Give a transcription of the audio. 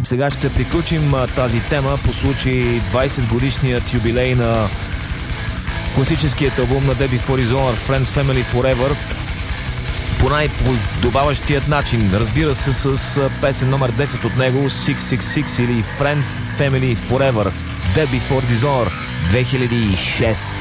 сега ще приключим тази тема по случай 20 годишният юбилей на класическият албум на Dead Before Dishonor Friends Family Forever по най-подобаващият начин. Разбира се, с песен номер 10 от него, 666 или Friends Family Forever, Dead Before Dishonor 2006.